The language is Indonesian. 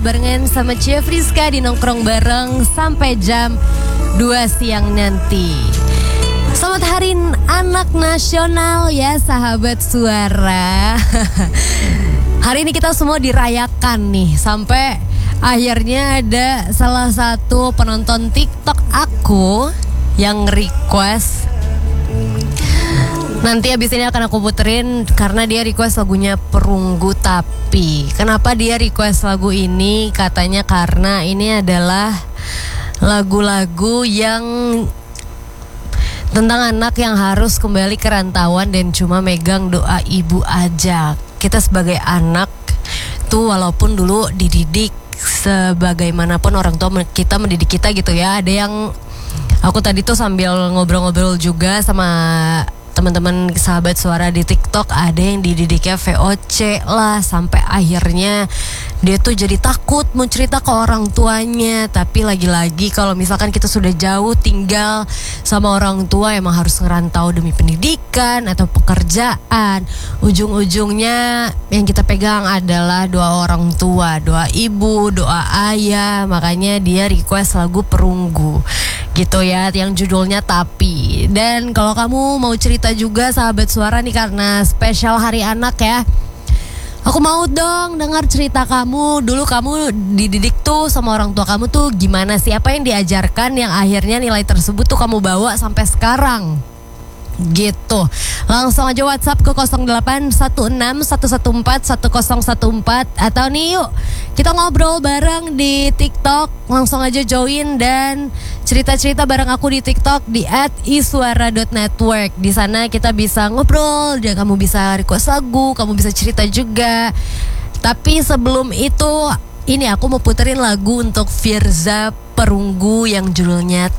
Barengan sama Cia Friska di nongkrong bareng sampai jam 2 siang nanti. Selamat Hari Anak Nasional ya sahabat suara. Hari ini kita semua dirayakan nih. Sampai akhirnya ada salah satu penonton TikTok aku yang request. Nanti abis ini akan aku puterin karena dia request lagunya Perunggu Tapi. Kenapa dia request lagu ini? Katanya karena ini adalah lagu-lagu yang tentang anak yang harus kembali ke rantauan dan cuma megang doa ibu aja. Kita sebagai anak tuh walaupun dulu dididik sebagaimanapun orang tua kita mendidik kita gitu ya. Ada yang aku tadi tuh sambil ngobrol-ngobrol juga sama teman-teman sahabat suara di TikTok, ada yang dididiknya VOC lah sampai akhirnya dia tuh jadi takut mau cerita ke orang tuanya. Tapi lagi-lagi kalau misalkan kita sudah jauh tinggal sama orang tua, emang harus ngerantau demi pendidikan atau pekerjaan, ujung-ujungnya yang kita pegang adalah doa orang tua, doa ibu, doa ayah. Makanya dia request lagu Perunggu gitu ya, yang judulnya Tapi. Dan kalau kamu mau cerita juga sahabat suara nih, karena spesial Hari Anak ya, aku mau dong dengar cerita kamu. Dulu kamu dididik tuh sama orang tua kamu tuh gimana sih? Apa yang diajarkan yang akhirnya nilai tersebut tuh kamu bawa sampai sekarang? Gitu. Langsung aja WhatsApp ke 0816114114 atau nih yuk kita ngobrol bareng di TikTok. Langsung aja join dan cerita-cerita bareng aku di TikTok di @isuara.network. Di sana kita bisa ngobrol dan kamu bisa request lagu, kamu bisa cerita juga. Tapi sebelum itu, ini aku mau puterin lagu untuk Firza Perunggu yang judulnya